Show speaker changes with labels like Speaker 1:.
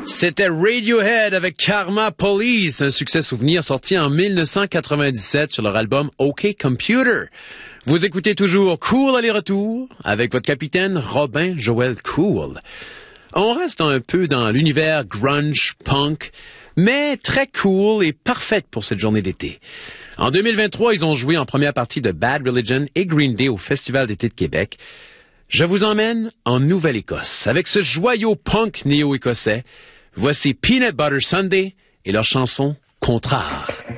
Speaker 1: C'était Radiohead avec Karma Police, un succès souvenir sorti en 1997 sur leur album OK Computer. Vous écoutez toujours Cool aller-retour avec votre capitaine Robin Joël Cool. On reste un peu dans l'univers grunge, punk, mais très cool et parfaite pour cette journée d'été. En 2023, ils ont joué en première partie de Bad Religion et Green Day au Festival d'été de Québec. Je vous emmène en Nouvelle-Écosse avec ce joyau punk néo-écossais. Voici Peanut Butter Sunday et leur chanson Contraire.